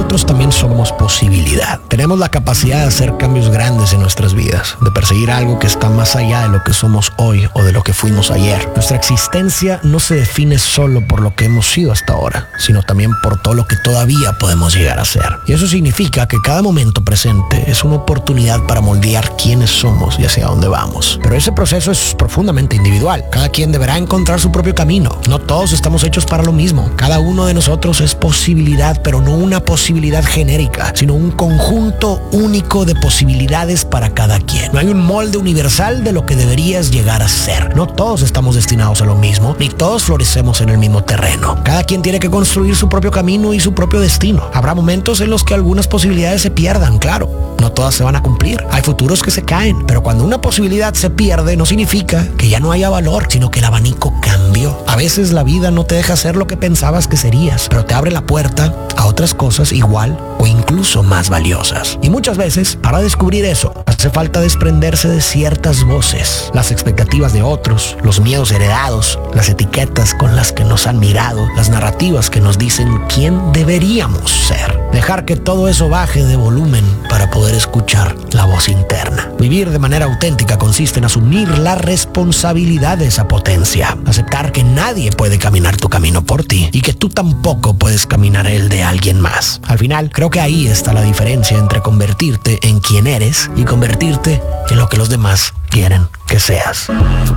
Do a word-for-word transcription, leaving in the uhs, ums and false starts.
nosotros también somos posibilidad. Tenemos la capacidad de hacer cambios grandes en nuestras vidas, de perseguir algo que está más allá de lo que somos hoy o de lo que fuimos ayer. Nuestra existencia no se define solo por lo que hemos sido hasta ahora, sino también por todo lo que todavía podemos llegar a ser. Y eso significa que cada momento presente es una oportunidad para moldear quiénes somos y hacia dónde vamos. Pero ese proceso es profundamente individual. Cada quien deberá encontrar su propio camino. No todos estamos hechos para lo mismo. Cada uno de nosotros es posibilidad, pero no una posibilidad genérica, sino un conjunto único de posibilidades para cada quien. No hay un molde universal de lo que deberías llegar a ser. No todos estamos destinados a lo mismo, ni todos florecemos en el mismo terreno. Cada quien tiene que construir su propio camino y su propio destino. Habrá momentos en los que algunas posibilidades se pierdan, claro. No todas se van a cumplir. Hay futuros que se caen, pero cuando una posibilidad se pierde no significa que ya no haya valor, sino que el abanico cambió. A veces la vida no te deja ser lo que pensabas que serías, pero te abre la puerta a otras cosas igual o incluso más valiosas. Y muchas veces, para descubrir eso, hace falta desprenderse de ciertas voces, las expectativas de otros, los miedos heredados, las etiquetas con las que nos han mirado, las narrativas que nos dicen quién deberíamos ser. Dejar que todo eso baje de volumen para poder escuchar la voz interna. Vivir de manera auténtica consiste en asumir la responsabilidad de esa potencia, aceptar que nadie puede caminar tu camino por ti y que tú tampoco puedes caminar el de alguien más. Al final, creo que ahí está la diferencia entre convertirte en quien eres y convertirte en lo que los demás quieren que seas.